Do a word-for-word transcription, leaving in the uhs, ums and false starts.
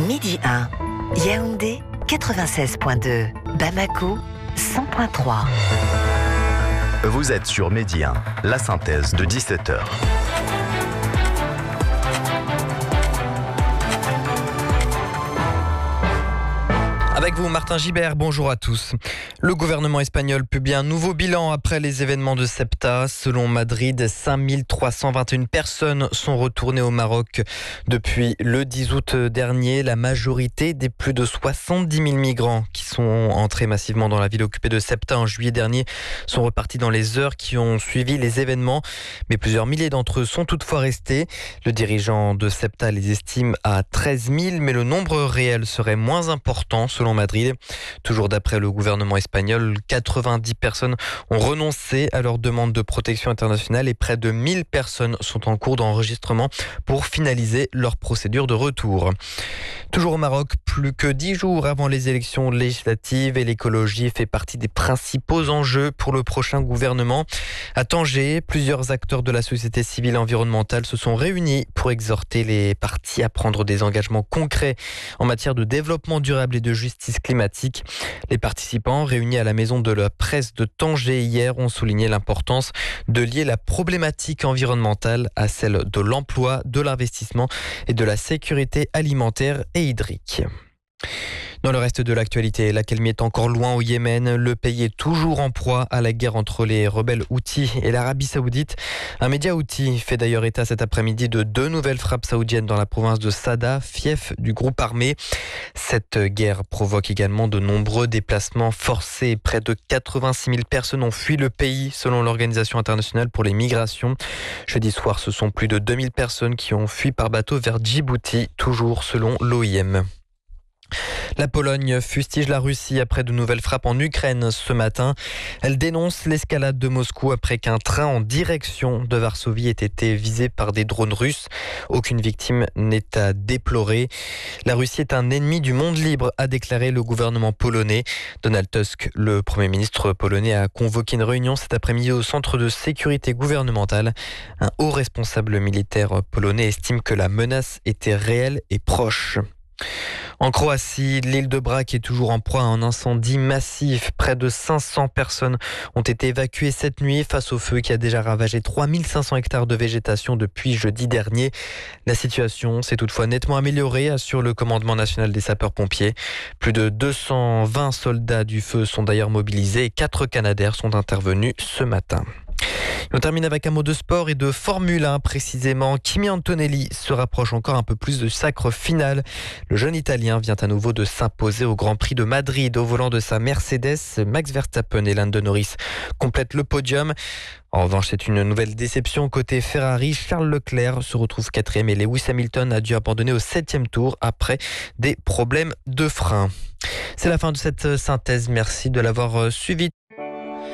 Midi un, Yaoundé quatre-vingt-seize virgule deux, Bamako cent virgule trois. Vous êtes sur Midi un, la synthèse de dix-sept heures. Avec vous, Martin Gibert, bonjour à tous. Le gouvernement espagnol publie un nouveau bilan après les événements de Ceuta. Selon Madrid, cinq mille trois cent vingt et une personnes sont retournées au Maroc depuis le dix août dernier. La majorité des plus de soixante-dix mille migrants qui sont entrés massivement dans la ville occupée de Ceuta en juillet dernier sont repartis dans les heures qui ont suivi les événements. Mais plusieurs milliers d'entre eux sont toutefois restés. Le dirigeant de Ceuta les estime à treize mille, mais le nombre réel serait moins important selon Madrid. Toujours d'après le gouvernement espagnol, quatre-vingt-dix personnes ont renoncé à leur demande de protection internationale et près de mille personnes sont en cours d'enregistrement pour finaliser leur procédure de retour. Toujours au Maroc, plus que dix jours avant les élections législatives et l'écologie fait partie des principaux enjeux pour le prochain gouvernement. À Tanger, plusieurs acteurs de la société civile et environnementale se sont réunis pour exhorter les partis à prendre des engagements concrets en matière de développement durable et de justice climatique. Les participants réunis à la maison de la presse de Tanger hier ont souligné l'importance de lier la problématique environnementale à celle de l'emploi, de l'investissement et de la sécurité alimentaire et hydrique. Dans le reste de l'actualité, l'accalmie est encore loin au Yémen. Le pays est toujours en proie à la guerre entre les rebelles Houthis et l'Arabie Saoudite. Un média Houthi fait d'ailleurs état cet après-midi de deux nouvelles frappes saoudiennes dans la province de Sada, fief du groupe armé. Cette guerre provoque également de nombreux déplacements forcés. Près de quatre-vingt-six mille personnes ont fui le pays selon l'Organisation internationale pour les migrations. Jeudi soir, ce sont plus de deux mille personnes qui ont fui par bateau vers Djibouti, toujours selon l'O I M. La Pologne fustige la Russie après de nouvelles frappes en Ukraine ce matin. Elle dénonce l'escalade de Moscou après qu'un train en direction de Varsovie ait été visé par des drones russes. Aucune victime n'est à déplorer. La Russie est un ennemi du monde libre, a déclaré le gouvernement polonais. Donald Tusk, le Premier ministre polonais, a convoqué une réunion cet après-midi au centre de sécurité gouvernementale. Un haut responsable militaire polonais estime que la menace était réelle et proche. En Croatie, l'île de Brač est toujours en proie à un incendie massif. Près de cinq cents personnes ont été évacuées cette nuit face au feu qui a déjà ravagé trois mille cinq cents hectares de végétation depuis jeudi dernier. La situation s'est toutefois nettement améliorée, assure le commandement national des sapeurs-pompiers. Plus de deux cent vingt soldats du feu sont d'ailleurs mobilisés et quatre Canadair sont intervenus ce matin. On termine avec un mot de sport et de Formule un précisément. Kimi Antonelli se rapproche encore un peu plus du sacre final. Le jeune Italien vient à nouveau de s'imposer au Grand Prix de Madrid au volant de sa Mercedes. Max Verstappen et Lando Norris complètent le podium. En revanche, c'est une nouvelle déception côté Ferrari. Charles Leclerc se retrouve quatrième et Lewis Hamilton a dû abandonner au septième tour après des problèmes de frein. C'est la fin de cette synthèse. Merci de l'avoir suivi.